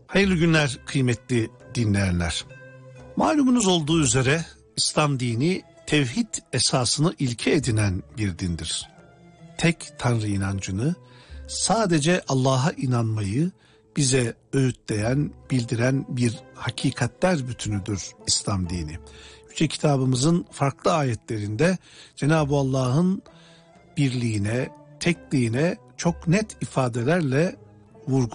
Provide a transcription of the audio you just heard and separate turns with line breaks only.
Hayırlı günler kıymetli dinleyenler. Malumunuz olduğu üzere İslam dini tevhid esasını ilke edinen bir dindir. Tek Tanrı inancını, sadece Allah'a inanmayı bize öğütleyen, bildiren bir hakikatler bütünüdür İslam dini. Yüce kitabımızın farklı ayetlerinde Cenab-ı Allah'ın birliğine, tekliğine çok net ifadelerle vurgu